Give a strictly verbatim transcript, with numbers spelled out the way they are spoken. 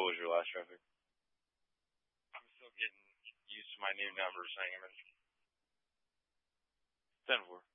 what was your last traffic? I'm still getting used to my new number, Simon. ten four.